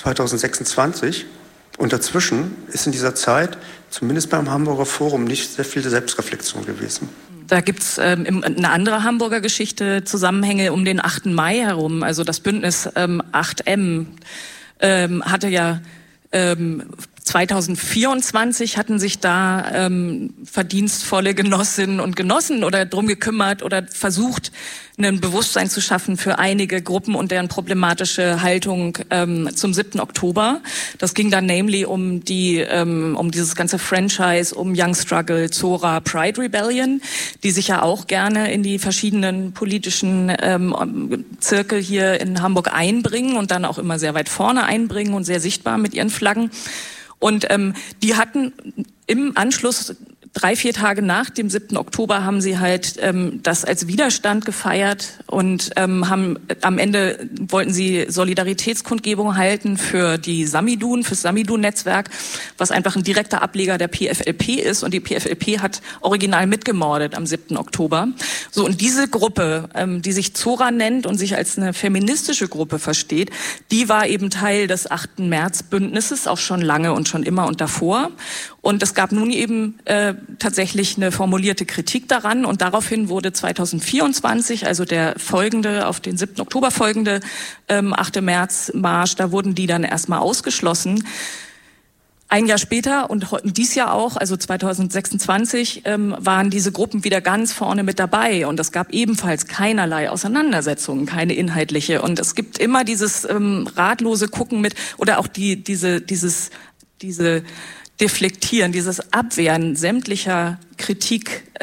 2026 und dazwischen ist in dieser Zeit, zumindest beim Hamburger Forum, nicht sehr viel Selbstreflexion gewesen. Da gibt's eine andere Hamburger Geschichte, Zusammenhänge um den 8. Mai herum. Also das Bündnis 8M hatte ja 2024 hatten sich da verdienstvolle Genossinnen und Genossen oder drum gekümmert oder versucht, ein Bewusstsein zu schaffen für einige Gruppen und deren problematische Haltung zum 7. Oktober. Das ging dann namely um dieses ganze Franchise, um Young Struggle, Zora, Pride Rebellion, die sich ja auch gerne in die verschiedenen politischen Zirkel hier in Hamburg einbringen und dann auch immer sehr weit vorne einbringen und sehr sichtbar mit ihren Flaggen. Und die hatten im Anschluss 3-4 Tage nach dem 7. Oktober haben sie halt das als Widerstand gefeiert und haben am Ende wollten sie Solidaritätskundgebung halten für die Samidun, fürs Samidun-Netzwerk, was einfach ein direkter Ableger der PFLP ist, und die PFLP hat original mitgemordet am 7. Oktober. So, und diese Gruppe, die sich Zora nennt und sich als eine feministische Gruppe versteht, die war eben Teil des 8. März-Bündnisses, auch schon lange und schon immer und davor. Und es gab nun eben tatsächlich eine formulierte Kritik daran, und daraufhin wurde 2024, also der folgende, auf den 7. Oktober folgende 8. März Marsch, da wurden die dann erstmal ausgeschlossen. Ein Jahr später und dies Jahr auch, also 2026, waren diese Gruppen wieder ganz vorne mit dabei, und es gab ebenfalls keinerlei Auseinandersetzungen, keine inhaltliche. Und es gibt immer dieses ratlose Gucken mit, oder auch diese Deflektieren, dieses Abwehren sämtlicher Kritik